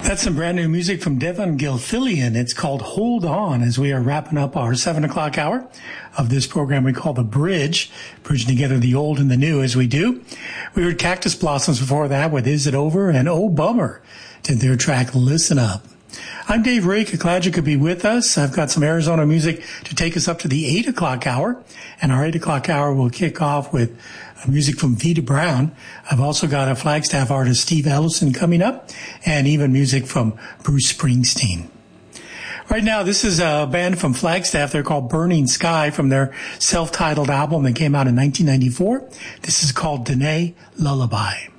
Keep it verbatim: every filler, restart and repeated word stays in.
That's some brand new music from Devon Gilfillian. It's called Hold On, as we are wrapping up our seven o'clock hour of this program we call The Bridge, bridging together the old and the new as we do. We heard Cactus Blossoms before that with Is It Over? And Oh Bummer did their track Listen Up. I'm Dave Rake. Glad you could be with us. I've got some Arizona music to take us up to the eight o'clock hour, and our eight o'clock hour will kick off with music from Vita Brown. I've also got a Flagstaff artist, Steve Ellison, coming up, and even music from Bruce Springsteen. Right now, this is a band from Flagstaff. They're called Burning Sky from their self-titled album that came out in nineteen ninety-four. This is called Dene Lullaby.